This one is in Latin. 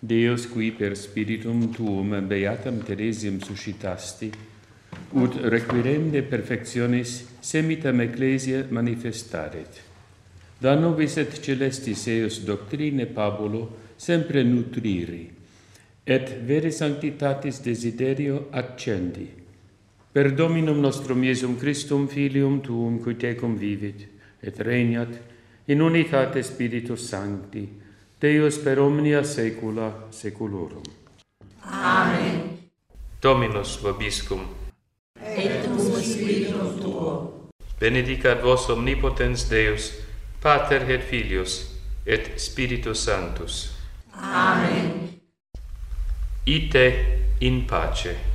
Deus qui per spiritum tuum beatam Theresiam suscitasti, ut requirende perfectionis semitam ecclesia manifestaret. Da nobis et celestis eos doctrine Pabulo sempre nutriri, et vere sanctitatis desiderio accendi. Per Dominum nostrum Iesum Christum Filium Tuum, qui tecum vivit, et regnat, in unitate Spiritus Sancti, Deus per omnia saecula saeculorum. Amen. Dominus vobiscum. Et cum spiritum tuo. Benedicat vos omnipotens Deus, Pater et Filius, et Spiritus Sanctus. Amen. Ite in pace.